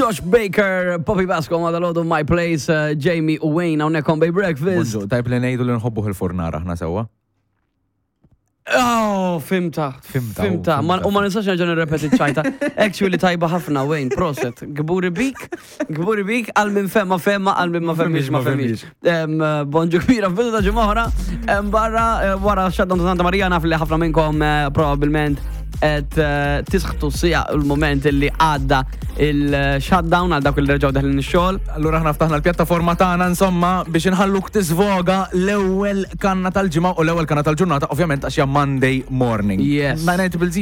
Josh Baker, Poppy Basco, Madalodo, My Place, Jamie u Wayne, hawnhekk on Bay Breakfast. Tajb li ngħidu li nħobbuh il-furnar aħna sewwa. Oh, fimta. Ma nistax nerġa' nirrepeti ċajta. Actually tajba ħafna, Wayne, proset. Gburi bik, għal min femma, għal min ma femmix. Bonġu kbira f'bidu ta' ġimgħa barra wara xaddan ta' Santa Marija naf li ħafna minnkom probabbilment et tisħtu sija il-moment li għadda il-shutdown għal dak il-reġaw daħlin il-xol. Allura ħna ftaħna l-pjattaforma tagħna insomma biex inħalluk tisvoga l-ewwel kanna tal-ġimgħa u l-ewwel kanna tal-ġurnata ovvjament għax hija Monday morning. Yes. Ma ngħid bil